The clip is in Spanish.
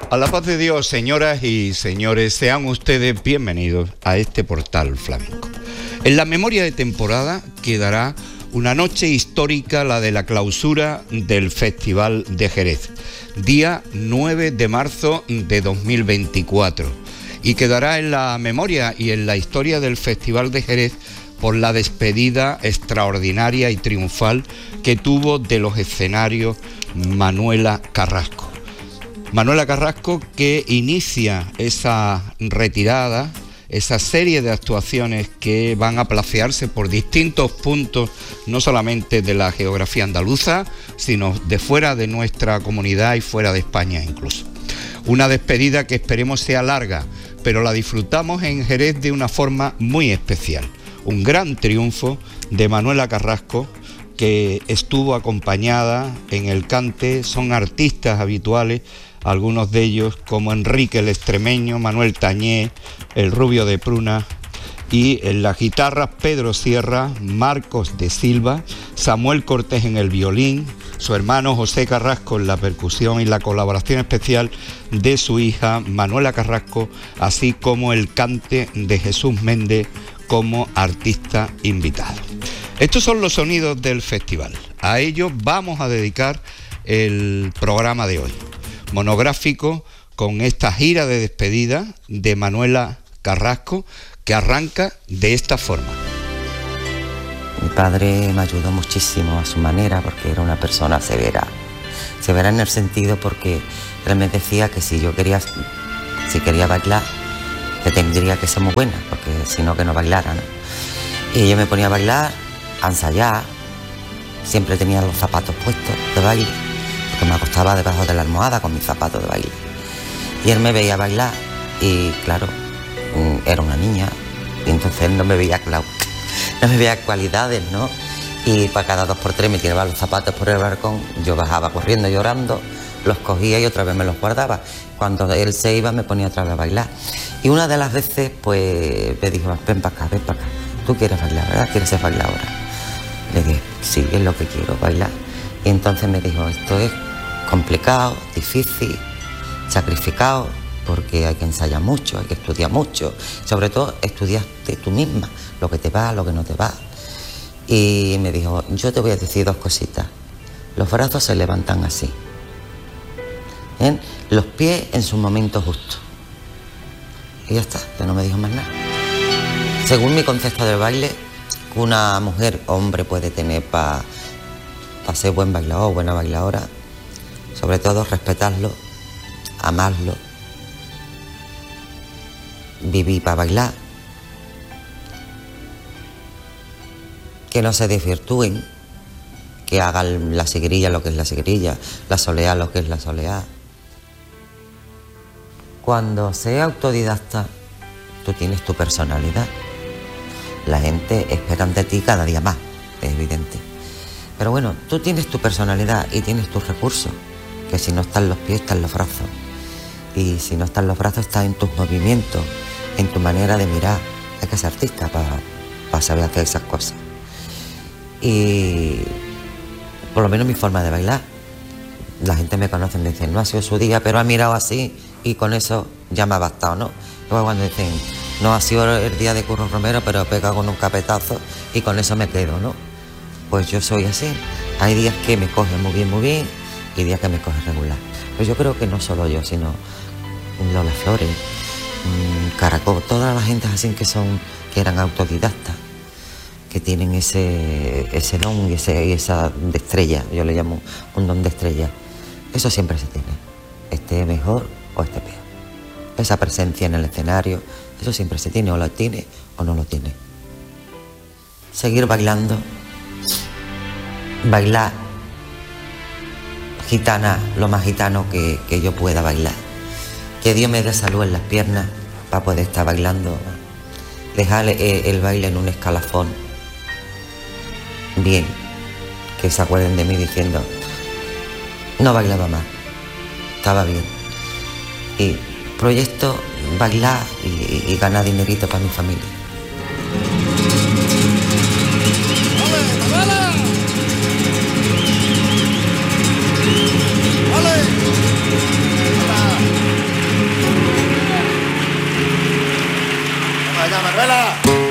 A la paz de Dios, señoras y señores, sean ustedes bienvenidos a este portal flamenco. En la memoria de temporada quedará una noche histórica, la de la clausura del Festival de Jerez, día 9 de marzo de 2024, y quedará en la memoria y en la historia del Festival de Jerez por la despedida extraordinaria y triunfal que tuvo de los escenarios Manuela Carrasco. Manuela Carrasco, que inicia esa retirada, esa serie de actuaciones que van a placearse por distintos puntos, no solamente de la geografía andaluza, sino de fuera de nuestra comunidad y fuera de España incluso. Una despedida que esperemos sea larga, pero la disfrutamos en Jerez de una forma muy especial. Un gran triunfo de Manuela Carrasco, que estuvo acompañada en el cante, son artistas habituales, algunos de ellos como Enrique el Extremeño, Manuel Tañé, el Rubio de Pruna, y en la guitarra Pedro Sierra, Marcos de Silva, Samuel Cortés en el violín, su hermano José Carrasco en la percusión y la colaboración especial de su hija Manuela Carrasco, así como el cante de Jesús Méndez como artista invitado. Estos son los sonidos del festival. A ellos vamos a dedicar el programa de hoy, monográfico con esta gira de despedida de Manuela Carrasco, que arranca de esta forma. Mi padre me ayudó muchísimo a su manera, porque era una persona severa en el sentido porque él me decía que si quería bailar, que tendría que ser muy buena, porque si no, que no bailara, ¿no? Y yo me ponía a bailar, a ensayar, siempre tenía los zapatos puestos de baile, porque me acostaba debajo de la almohada con mis zapatos de baile. Y él me veía bailar y, claro, era una niña, y entonces no me veía cualidades, ¿no? Y para cada 2 por 3 me tiraba los zapatos por el balcón, yo bajaba corriendo llorando, los cogía y otra vez me los guardaba. Cuando él se iba me ponía otra vez a bailar. Y una de las veces pues me dijo, ven para acá, tú quieres bailar, ¿verdad? ¿Quieres ser bailadora? Le dije, sí, es lo que quiero, bailar. Y entonces me dijo, esto es complicado, difícil, sacrificado, porque hay que ensayar mucho, hay que estudiar mucho, sobre todo estudiarte tú misma, lo que te va, lo que no te va. Y me dijo, yo te voy a decir 2 cositas, los brazos se levantan así, ¿ven? Los pies en su momento justo, y ya está, ya no me dijo más nada. Según mi concepto del baile, una mujer o hombre puede tener para ser buen bailador o buena bailadora, sobre todo respetarlo, amarlo, vivir para bailar, que no se desvirtúen, que hagan la seguirilla lo que es la seguirilla, la soleá lo que es la soleá. Cuando seas autodidacta, tú tienes tu personalidad. La gente espera de ti cada día más, es evidente. Pero bueno, tú tienes tu personalidad y tienes tus recursos, que si no están los pies, están los brazos. Y si no están los brazos, están en tus movimientos, en tu manera de mirar. Hay que ser artista para saber hacer esas cosas. Y por lo menos mi forma de bailar. La gente me conoce y me dice, no ha sido su día, pero ha mirado así y con eso ya me ha bastado, ¿no? Luego cuando dicen, no ha sido el día de Curro Romero, pero he pegado con un capetazo y con eso me quedo, ¿no? Pues yo soy así. Hay días que me cogen muy bien y días que me cogen regular. Pero yo creo que no solo yo, sino Lola Flores, Caracol, toda la gente así que eran autodidactas, que tienen ese don y esa de estrella, yo le llamo un don de estrella. Eso siempre se tiene, esté mejor o esté peor. Esa presencia en el escenario, eso siempre se tiene, o lo tiene o no lo tiene. Seguir bailando, bailar gitana, lo más gitano que yo pueda bailar. Que Dios me dé salud en las piernas para poder estar bailando. Dejar el baile en un escalafón bien, que se acuerden de mí diciendo, no bailaba más, estaba bien. Y proyecto bailar y ganar dinerito para mi familia. ¡Vale! ¡Vale! allá, Manuela.